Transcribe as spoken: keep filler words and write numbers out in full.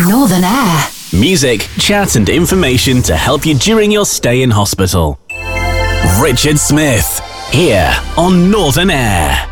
Northern Air. Music, chat and information to help you during your stay in hospital. Richard Smith, here on Northern Air.